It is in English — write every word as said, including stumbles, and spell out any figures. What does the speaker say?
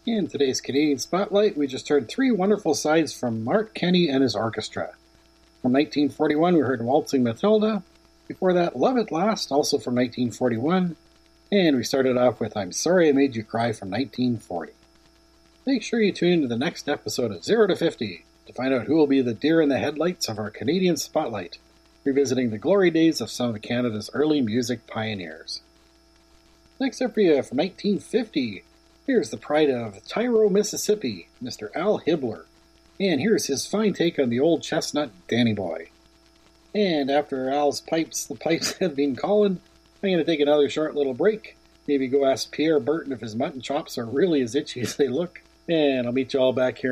In today's Canadian Spotlight, we just heard three wonderful sides from Mark Kenny and his orchestra. From nineteen forty-one, we heard Waltzing Matilda. Before that, Love at Last, also from nineteen forty-one. And we started off with I'm Sorry I Made You Cry from nineteen forty. Make sure you tune into the next episode of zero to fifty to find out who will be the deer in the headlights of our Canadian Spotlight, revisiting the glory days of some of Canada's early music pioneers. Next up for you from nineteen fifty, here's the pride of Tyro, Mississippi, Mister Al Hibbler. And here's his fine take on the old chestnut Danny Boy. And after Al's pipes, the pipes have been calling, I'm going to take another short little break. Maybe go ask Pierre Burton if his mutton chops are really as itchy as they look. And I'll meet you all back here